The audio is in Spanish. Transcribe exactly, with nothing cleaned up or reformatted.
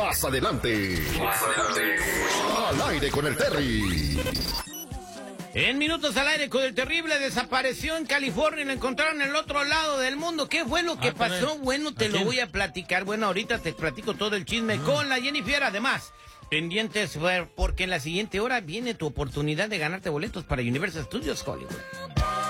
Más adelante. Más adelante. Al aire con el Terry. En minutos al aire con el terrible desapareció en California y lo encontraron en el otro lado del mundo. ¿Qué fue lo que ah, pasó? Bueno, te lo voy a platicar. Bueno, ahorita te platico todo el chisme mm. con la Jennifer. Además, pendientes porque en la siguiente hora viene tu oportunidad de ganarte boletos para Universal Studios Hollywood.